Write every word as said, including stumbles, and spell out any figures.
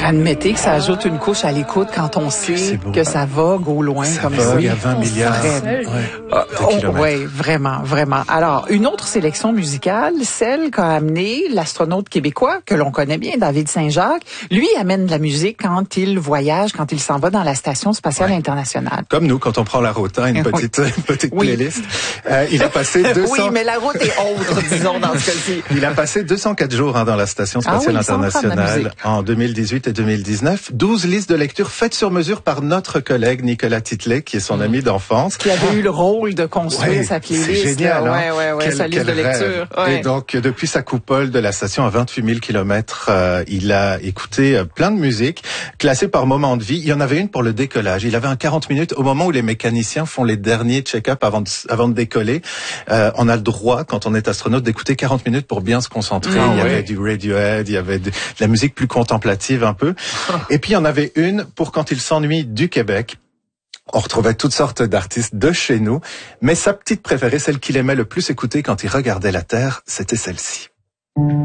Admettez que ça ajoute une couche à l'écoute quand on sait que ça vogue au loin ça comme vogue ça. Il y a vingt milliards Ouais. ouais, de oh, oui, vraiment, vraiment. Alors, une autre sélection musicale, celle qu'a amené l'astronaute québécois que l'on connaît bien, David Saint-Jacques. Lui amène de la musique quand il voyage, quand il s'en va dans la Station spatiale ouais. internationale. Comme nous, quand on prend la route, hein, une petite, oui. une petite oui. playlist. Euh, il a passé deux cents... Oui, mais la route est autre, disons, dans ce cas-ci. Il a passé deux cent quatre jours hein, dans la Station spatiale ah oui, internationale en deux mille dix-huit et deux mille dix-neuf. douze listes de lecture faites sur mesure par notre collègue Nicolas Titley, qui est son mmh. ami d'enfance. Qui avait eu le rôle de construire ouais, sa playlist. C'est génial, hein? Ouais, ouais, ouais, quel, sa liste de lecture. Ouais. Et donc, depuis sa coupole de la station à vingt-huit mille kilomètres, euh, il a écouté euh, plein de musique, classée par moment de vie. Il y en avait une pour le décollage. Il avait un quarante minutes au moment où les mécaniciens font les derniers check-up avant de, avant de décoller. Euh, on a le droit, quand on est astronaute, d'écouter quarante minutes pour bien se concentrer. Ah, il y ouais. avait du Radiohead, il y avait de, de la musique plus contemplative un peu. Et puis, il y en avait une pour quand il s'ennuie du Québec. On retrouvait toutes sortes d'artistes de chez nous, mais sa petite préférée, celle qu'il aimait le plus écouter quand il regardait la Terre, c'était celle-ci.